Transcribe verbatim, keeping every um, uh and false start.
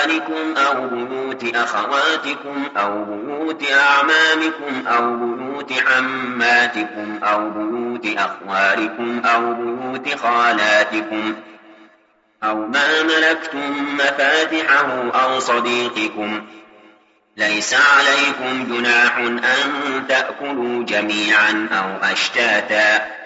إخوانكم أو بيوت أخواتكم أو بيوت أعمامكم أو بيوت عماتكم أو بيوت أخوالكم أو بيوت خالاتكم أو ما ملكتم مفاتحه أو صديقكم. ليس عليكم جناح أن تأكلوا جميعا أو أشتاتا